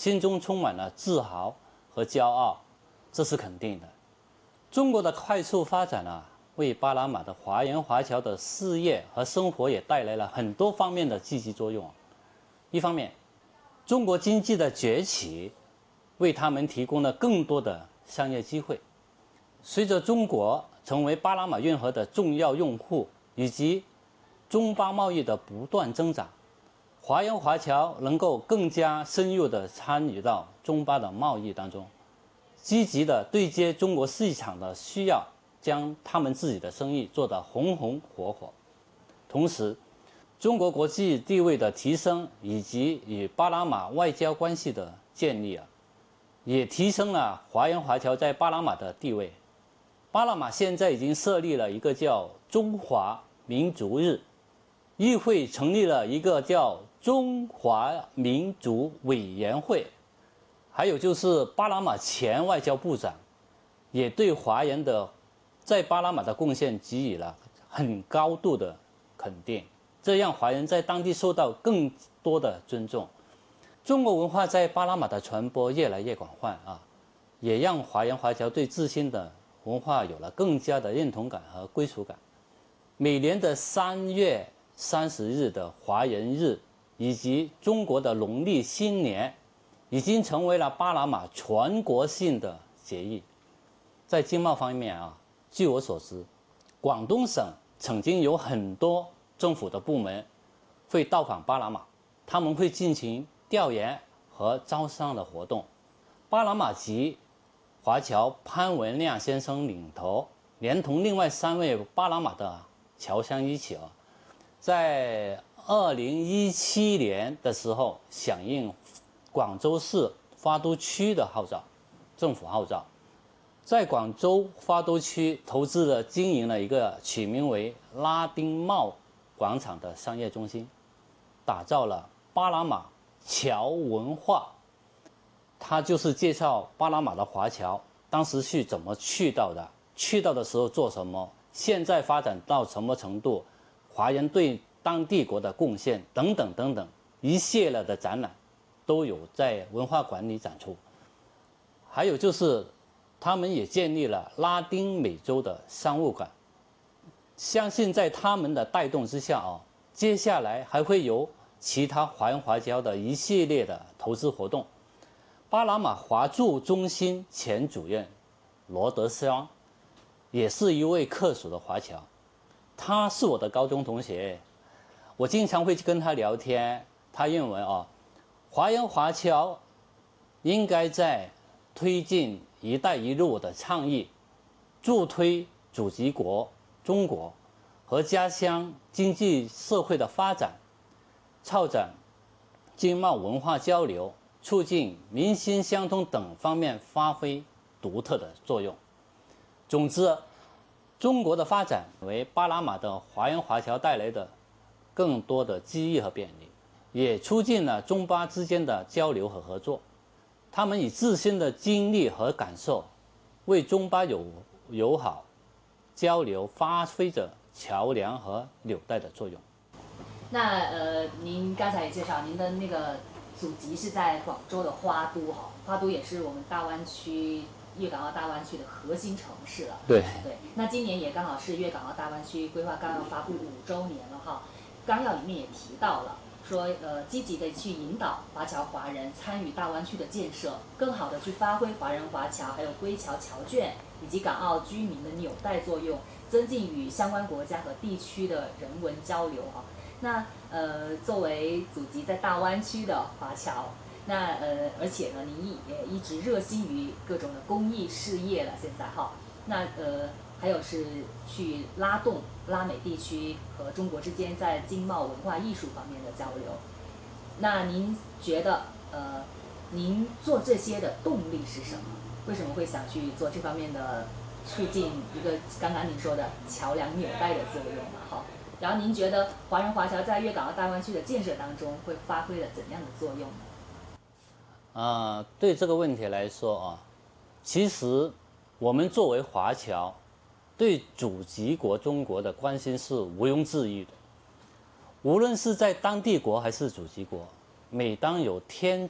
心中充满了自豪和骄傲，这是肯定的。中国的快速发展为巴拿马的华人华侨的事业和生活也带来了很多方面的积极作用。一方面，中国经济的崛起为他们提供了更多的商业机会。随着中国成为巴拿马运河的重要用户，以及中巴贸易的不断增长，华人华侨能够更加深入地参与到中巴的贸易当中，积极地对接中国市场的需要，将他们自己的生意做得红红火火。同时，中国国际地位的提升以及与巴拿马外交关系的建立也提升了华人华侨在巴拿马的地位。巴拿马现在已经设立了一个叫中华民族日，议会成立了一个叫中华民族委员会，还有就是巴拿马前外交部长也对华人的在巴拿马的贡献给予了很高度的肯定，这让华人在当地受到更多的尊重。中国文化在巴拿马的传播越来越广泛也让华人华侨对自身的文化有了更加的认同感和归属感。每年的3月30日的华人日以及中国的农历新年已经成为了巴拿马全国性的节日。在经贸方面据我所知，广东省曾经有很多政府的部门会到访巴拿马，他们会进行调研和招商的活动。巴拿马籍华侨潘文亮先生领头，连同另外3位巴拿马的侨乡一起在2017年的时候响应广州市花都区的号召，政府号召，在广州花都区投资了经营了一个取名为拉丁贸广场的商业中心，打造了巴拿马侨文化。他就是介绍巴拿马的华侨当时怎么去到的，去到的时候做什么，现在发展到什么程度，华人对当地国的贡献等等等等，一系列的展览都有在文化馆里展出。还有就是他们也建立了拉丁美洲的商务馆，相信在他们的带动之下接下来还会有其他华人华侨的一系列的投资活动。巴拿马华驻中心前主任罗德香也是一位克属的华侨，他是我的高中同学，我经常会跟他聊天。他认为华人华侨应该在推进“一带一路”的倡议，助推祖籍国中国和家乡经济社会的发展，拓展经贸文化交流，促进民心相通等方面发挥独特的作用。总之，中国的发展为巴拿马的华人华侨带来的更多的机遇和便利，也促进了中巴之间的交流和合作。他们以自身的经历和感受，为中巴友好交流发挥着桥梁和纽带的作用。 那您刚才也介绍，您的那个祖籍是在广州的花都花都也是我们大湾区粤港澳大湾区的核心城市了。 对。 那今年也刚好是粤港澳大湾区规划纲要发布5周年了纲要里面也提到了，说积极的去引导华侨华人参与大湾区的建设，更好的去发挥华人华侨还有归侨侨眷以及港澳居民的纽带作用，增进与相关国家和地区的人文交流那作为祖籍在大湾区的华侨，那而且呢，您也一直热心于各种的公益事业了，现在那还有是去拉动拉美地区和中国之间在经贸、文化艺术方面的交流。那您觉得您做这些的动力是什么？为什么会想去做这方面的促进一个刚刚您说的桥梁纽带的作用然后您觉得华人华侨在粤港澳大湾区的建设当中会发挥了怎样的作用呢？ 对这个问题来说其实我们作为华侨，对祖籍国中国的关心是毋庸置疑的。无论是在当地国还是祖籍国，每当有天